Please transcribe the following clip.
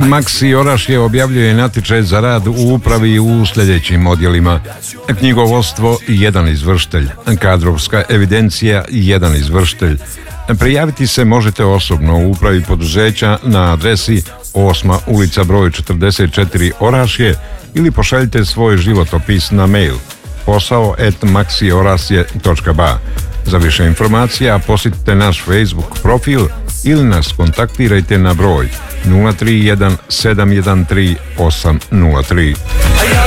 Maxi Orašje objavljuje natječaj za rad u upravi u sljedećim odjelima: knjigovodstvo 1 izvršitelj, kadrovska evidencija 1 izvršitelj. Prijaviti se možete osobno u upravi poduzeća na adresi 8. ulica broj 44 Orašje ili pošaljite svoj životopis na mail posao@maxiorasje.ba. Za više informacija posjetite naš Facebook profil ili nas kontaktirajte na broj 031 713 803.